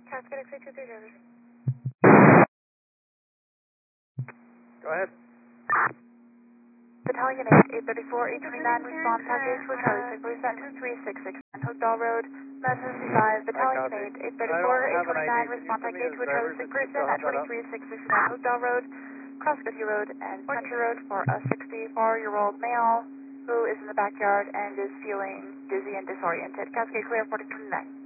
Cascade X-ray 23 drivers. Go ahead. Battalion 8, 834, 829, respond package for Charlie 6, resent to 366, Hookdall Road, Medicine 5, Battalion 8, 834, 829, respond package for Charlie 6, resent at 2366, Hookdall Road, Crosscutty Road, and Country Road for a 64-year-old male who is in the backyard and is feeling dizzy and disoriented. Cascade clear, 4029.